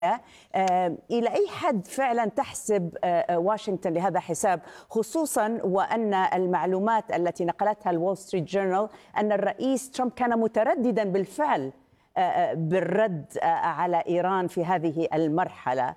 إلى أي حد فعلا تحسب واشنطن لهذا حساب، خصوصا وأن المعلومات التي نقلتها الول ستريت جورنال أن الرئيس ترامب كان مترددا بالفعل بالرد على إيران في هذه المرحلة.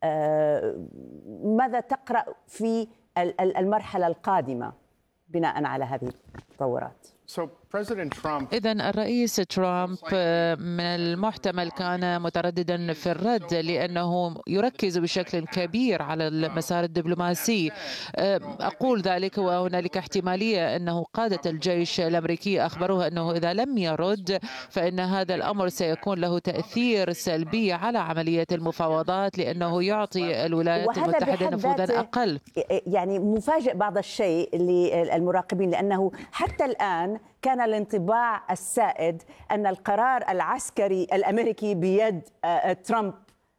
ماذا تقرأ في المرحلة القادمة بناء على هذه التطورات؟ إذن الرئيس ترامب من المحتمل كان مترددا في الرد لأنه يركز بشكل كبير على المسار الدبلوماسي. أقول ذلك وهنالك احتمالية أنه قادة الجيش الأمريكي أخبروه أنه إذا لم يرد فإن هذا الأمر سيكون له تأثير سلبي على عملية المفاوضات، لأنه يعطي الولايات المتحدة نفوذا أقل. يعني مفاجئ بعض الشيء للمراقبين، لأنه حتى الآن كان الانطباع السائد أن القرار العسكري الأمريكي بيد ترامب،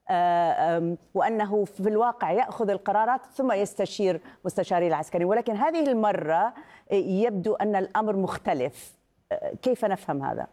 وأنه في الواقع يأخذ القرارات ثم يستشير مستشاري العسكري، ولكن هذه المرة يبدو أن الأمر مختلف. كيف نفهم هذا؟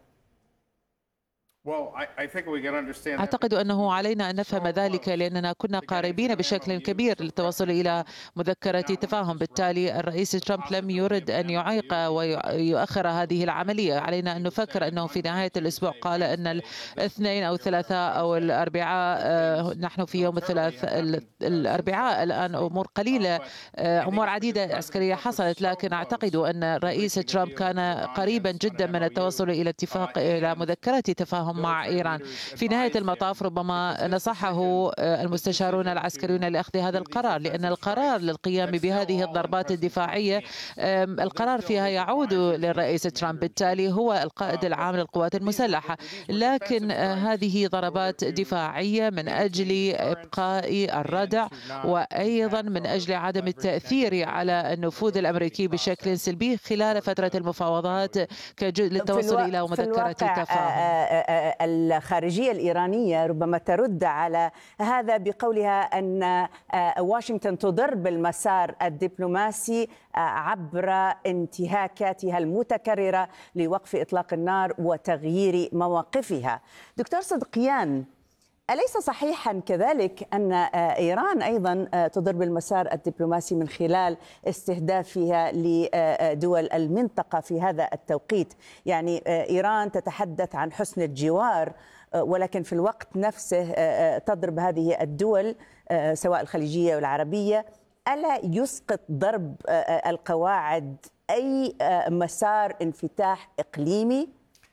أعتقد أنه علينا أن نفهم ذلك لأننا كنا قاربين بشكل كبير للتوصل إلى مذكرة تفاهم. بالتالي الرئيس ترامب لم يرد أن يعيق ويؤخر هذه العملية. علينا أن نفكر أنه في نهاية الأسبوع قال أن الاثنين أو الثلاثاء أو الأربعاء، نحن في يوم الأربعاء الآن، أمور قليلة، أمور عديدة عسكرية حصلت، لكن أعتقد أن الرئيس ترامب كان قريبا جدا من التوصل إلى اتفاق إلى مذكرة تفاهم مع إيران. في نهاية المطاف ربما نصحه المستشارون العسكريون لأخذ هذا القرار، لأن القرار للقيام بهذه الضربات الدفاعية القرار فيها يعود للرئيس ترامب، بالتالي هو القائد العام للقوات المسلحة، لكن هذه ضربات دفاعية من أجل إبقاء الردع وأيضا من أجل عدم التأثير على النفوذ الأمريكي بشكل سلبي خلال فترة المفاوضات للتوصل إلى مذكرة تفاهم. الخارجية الإيرانية ربما ترد على هذا بقولها أن واشنطن تضر بالمسار الدبلوماسي عبر انتهاكاتها المتكررة لوقف إطلاق النار وتغيير مواقفها. دكتور صدقيان، أليس صحيحا كذلك أن إيران أيضا تضر بالمسار الدبلوماسي من خلال استهدافها لدول المنطقة في هذا التوقيت؟ يعني إيران تتحدث عن حسن الجوار، ولكن في الوقت نفسه تضرب هذه الدول سواء الخليجية والعربية. ألا يسقط ضرب القواعد أي مسار انفتاح إقليمي؟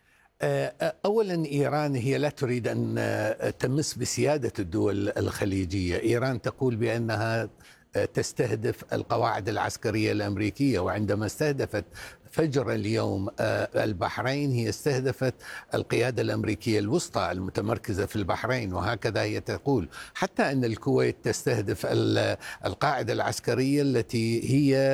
أولا إيران هي لا تريد أن تمس بسيادة الدول الخليجية. إيران تقول بأنها تستهدف القواعد العسكرية الأمريكية، وعندما استهدفت فجر اليوم البحرين هي استهدفت القيادة الأمريكية الوسطى المتمركزة في البحرين، وهكذا هي تقول. حتى أن الكويت تستهدف القاعدة العسكرية التي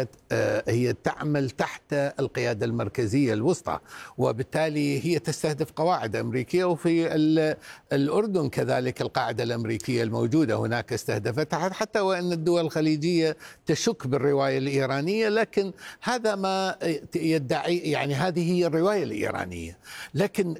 هي تعمل تحت القيادة المركزية الوسطى، وبالتالي هي تستهدف قواعد أمريكية. وفي الأردن كذلك القاعدة الأمريكية الموجودة هناك استهدفتها، حتى وأن الدول الخليجية تشك بالرواية الإيرانية، لكن هذا ما يدعي، يعني هذه هي الرواية الإيرانية. لكن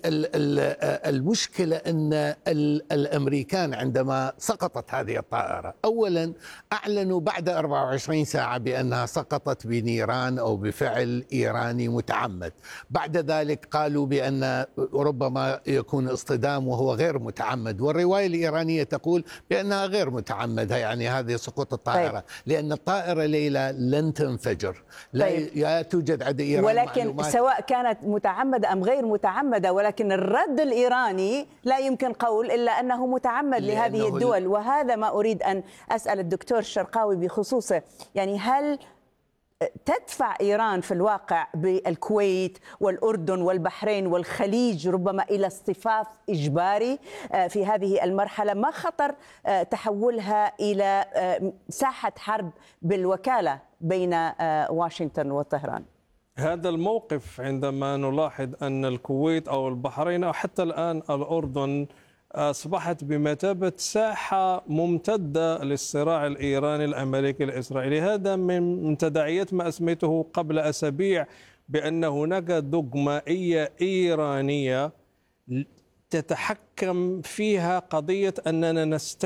المشكلة أن الأمريكان عندما سقطت هذه الطائرة أولا أعلنوا بعد 24 ساعة بأنها سقطت بنيران أو بفعل إيراني متعمد. بعد ذلك قالوا بأن ربما يكون اصطدام وهو غير متعمد، والرواية الإيرانية تقول بأنها غير متعمدة، يعني هذه سقوط الطائرة. لأن الطائرة ليلى لن تنفجر، لا توجد عند إيران ولكن معلومات. سواء كانت متعمدة أم غير متعمدة، ولكن الرد الإيراني لا يمكن قول إلا أنه متعمد لهذه الدول. وهذا ما أريد أن أسأل الدكتور الشرقاوي بخصوصه. يعني هل تدفع إيران في الواقع بالكويت والأردن والبحرين والخليج ربما إلى اصطفاف إجباري في هذه المرحلة؟ ما خطر تحولها إلى ساحة حرب بالوكالة بين واشنطن وطهران؟ هذا الموقف عندما نلاحظ أن الكويت أو البحرين أو حتى الآن الأردن أصبحت بمثابة ساحة ممتدة للصراع الإيراني الأمريكي الإسرائيلي. هذا من تداعيات ما أسميته قبل أسابيع بأن هناك دوغمائية إيرانية تتحكم فيها قضية أننا